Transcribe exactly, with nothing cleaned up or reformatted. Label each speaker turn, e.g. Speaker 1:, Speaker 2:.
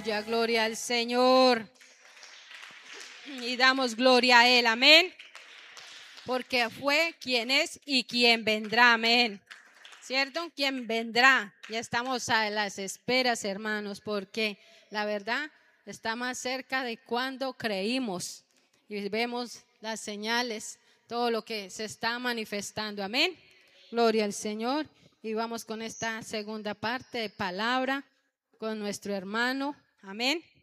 Speaker 1: Ya gloria al Señor. Y damos gloria a Él, amén. Porque fue quien es y quien vendrá, amén. ¿Cierto? ¿Quién vendrá? Ya estamos a las esperas, hermanos, porque la verdad está más cerca de cuando creímos y vemos las señales, todo lo que se está manifestando, amén. Gloria al Señor. Y vamos con esta segunda parte de palabra con nuestro hermano, amén.